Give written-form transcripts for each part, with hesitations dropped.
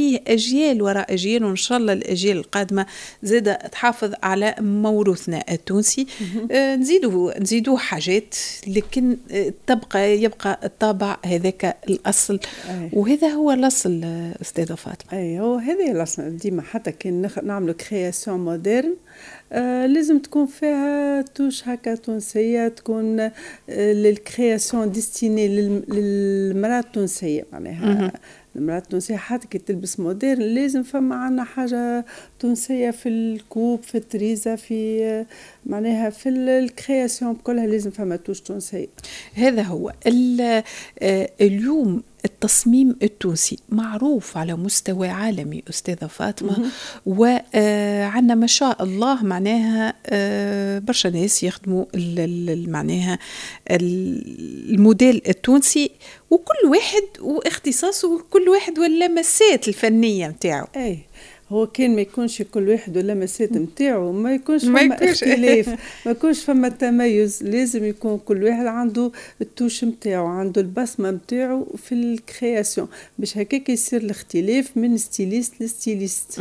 فيه أجيال وراء أجيال، وإن شاء الله الأجيال القادمة زادة تحافظ على موروثنا التونسي. نزيدوه حاجات، لكن يبقى الطابع هذاك الأصل. وهذا هو الأصل أستاذة فاطمة. هو هذا الأصل ديما، حتى كي نعملوا كرياسيون مودرن لازم تكون فيها توش هكا تونسية، تكون للكرياسيون ديستيني للمرأة التونسية. معناها المرأة التونسية حتى كي تلبس مودرن لازم فما عنا حاجة تونسية في الكوب، في التريزة، في معناها في الكرياسيون كلها لازم فما توش تونسية. هذا هو اليوم التصميم التونسي معروف على مستوى عالمي أستاذة فاطمة، وعندنا ما شاء الله معناها برشا ناس يخدموا معناها الموديل التونسي، وكل واحد واختصاصه، وكل واحد واللمسات الفنية متاعه. هو كان ما يكونش كل واحد ولا مسات متاعه، ما يكونش فما اختلاف، ما يكونش فما تميز. لازم يكون كل واحد عنده التوش متاعه، عنده البصمة متاعه في الكرياسيون، باش هكاك يصير الاختلاف من ستيليست لستيليست.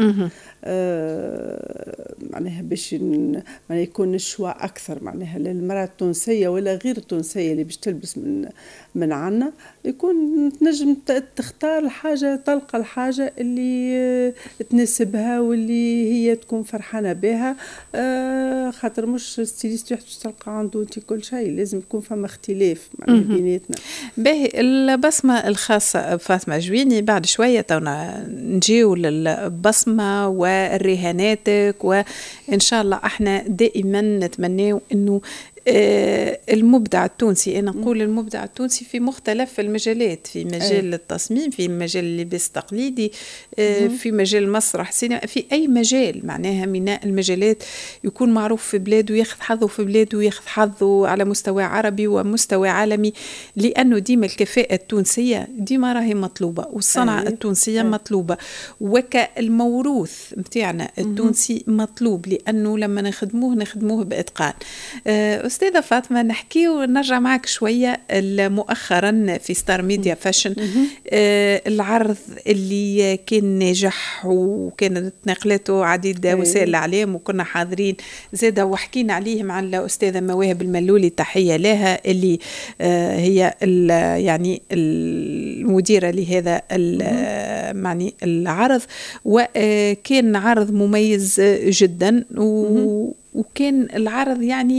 معناها باش معناها يكون الشواء أكثر معناها للمرأة التونسية ولا غير التونسية اللي باش تلبس من عنا، يكون تنجم تختار الحاجة، تلقى الحاجة اللي تناسبها واللي هي تكون فرحانة بها. خاطر مش ستيليست واحد باش تلقى عنده انت كل شيء، لازم يكون فما اختلاف بيناتنا. باهي البصمة الخاصة فاطمة جويني، بعد شوية تونا نجيو للبصمة والرهاناتك، وإن شاء الله احنا دائما نتمنى انه المبدع التونسي، أنا أقول المبدع التونسي في مختلف المجالات، في مجال التصميم، في مجال اللباس التقليدي، في مجال المسرح، سينما، في أي مجال معناها من المجالات يكون معروف في بلاده وياخذ حظه في بلاده وياخذ حظه على مستوى عربي ومستوى عالمي، لأنه ديما الكفاءة التونسية ديما راهي مطلوبة، والصنعة التونسية مطلوبة، وكالموروث متاعنا التونسي مطلوب، لأنه لما نخدموه بإتقان. أستاذة فاطمة، نحكي ونرجع معك شوية مؤخرا في ستار ميديا فاشن، العرض اللي كان ناجح وكانت نقلته عديد وسائل الإعلام وكنا حاضرين زادة وحكينا عليه مع الأستاذة مواهب الملولي، تحية لها، اللي هي يعني المديرة لهذا يعني العرض، وكان عرض مميز جدا، وكان العرض يعني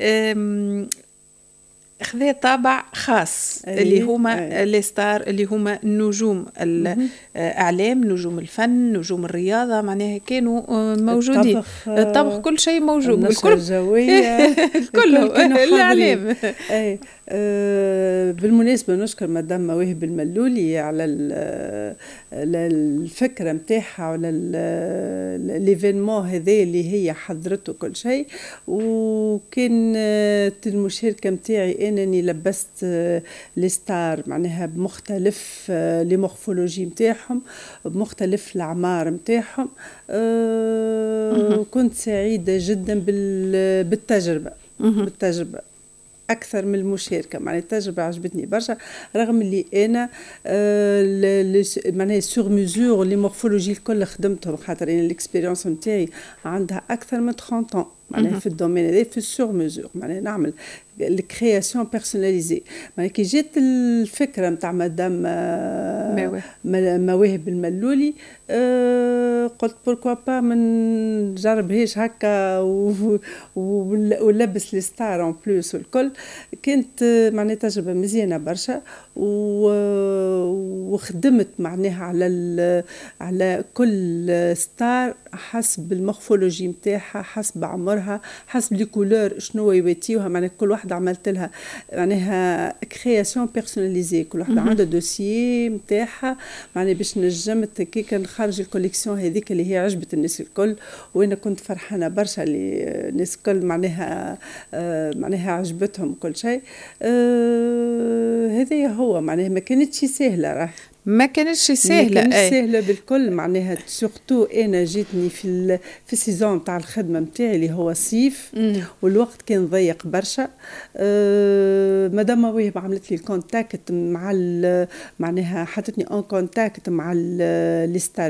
أخذ طابع خاص اللي هما الستار، اللي هما نجوم الإعلام، نجوم الفن، نجوم الرياضة، معناها كانوا موجودين، الطبخ كل شيء موجود، النشرة الجوية كله الإعلام. بالمناسبة نشكر مدام مواهب الملولي على الفكرة متاعها، على ليفينمون هذا اللي هي حضرته كل شيء، وكانت المشاركة متاعي أنني لبست الستار معناها بمختلف المورفولوجي متاعهم، بمختلف الأعمار متاعهم، وكنت سعيدة جدا بالتجربة أكثر من المشاركة. معناها التجربة عجبتني برشا، رغم اللي أنا معناها سور ميزور لي مورفولوجي الكل خدمتهم، خاطر أنا الإكسبيرينس نتاعي عندها أكثر من 30 ans معناها في الدومين هذا، في السور ميزور، معناها نعمل الكرياسيون بيرسوناليزي. معناها كي جات الفكرة متاع مدام مواهب الملولي، قلت بوركوا با من نجربهاش هكا ولبس الستار اون بلوس والكل. كانت معناها تجربة مزيانة برشا، وخدمت معناها على كل ستار حسب المورفولوجي متاعها، حسب عمرها، حسب لي كولور شنو يواتيوها. معناها كل واحدة عملت لها معناها كرياسيون بيرسوناليزي، كل واحدة عندها دوسيي متاعها معناها باش نجمت كيك نخرج الكوليكسيون هذيك اللي هي عجبت الناس الكل. وانا كنت فرحانة برشا اللي الناس الكل معناها عجبتهم كل شيء. هذا هو معناها ما كانتش سهلة، راه ما كانتش سهلة، ما كانتش سهلة بالكل. معناها سورتو أنا جيتني في السيزون تاع الخدمة متاعي اللي هو الصيف، والوقت كان ضيق برشا. مدام مواهب عملت لي الكونتاكت مع معناها حطتني اون كونتاكت مع الستار